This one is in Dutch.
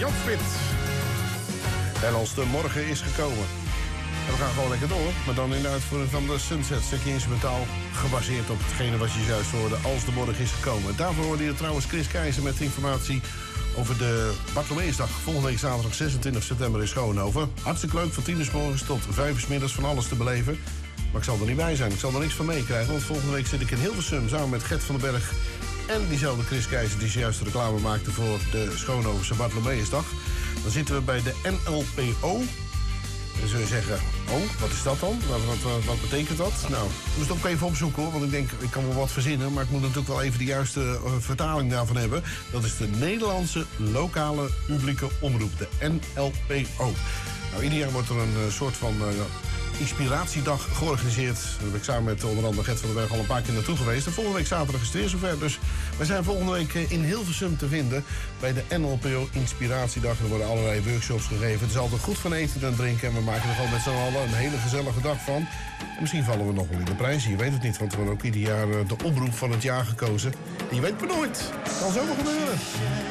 Jan Smit. En als de morgen is gekomen. En we gaan gewoon lekker door. Maar dan in de uitvoering van de Sunset, stukje instrumentaal. Gebaseerd op hetgene wat je juist hoorde als de morgen is gekomen. Daarvoor hoorde je trouwens Chris Keizer met informatie over de Bartholomeusdag. Volgende week zaterdag 26 september in Schoonhoven. Hartstikke leuk, van 10 uur 's morgens tot 5 uur 's middags van alles te beleven. Maar ik zal er niet bij zijn, ik zal er niks van meekrijgen. Want volgende week zit ik in Hilversum samen met Gert van den Berg. En diezelfde Chris Keizer die zojuist de reclame maakte voor de Schoonhovense Bartholomeusdag. Dan zitten we bij de NLPO. Dan zul je zeggen, oh, wat is dat dan? Wat betekent dat? Nou, ik moest ook even opzoeken hoor, want ik denk, ik kan wel wat verzinnen, maar ik moet natuurlijk wel even de juiste vertaling daarvan hebben. Dat is de Nederlandse Lokale Publieke Omroep, de NLPO. Nou, ieder jaar wordt er een soort van inspiratiedag georganiseerd. Daar heb ik samen met onder andere Gert van den Berg al een paar keer naartoe geweest. En volgende week zaterdag is het weer zover. Dus wij zijn volgende week in Hilversum te vinden bij de NLPO Inspiratiedag. Er worden allerlei workshops gegeven. Het is altijd goed van eten en drinken. En we maken er gewoon met z'n allen een hele gezellige dag van. En misschien vallen we nog wel in de prijs. Je weet het niet, want we hebben ook ieder jaar de omroep van het jaar gekozen. En je weet maar nooit. Het kan zomaar gebeuren.